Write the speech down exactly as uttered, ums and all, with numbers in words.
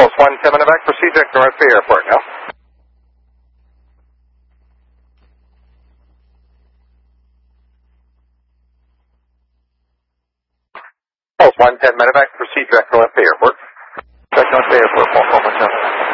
Pulse one ten Medevac, proceed direct north to the airport now. Pulse one ten Medevac, proceed direct north to the airport. Direct north to the airport, Pulse one ten.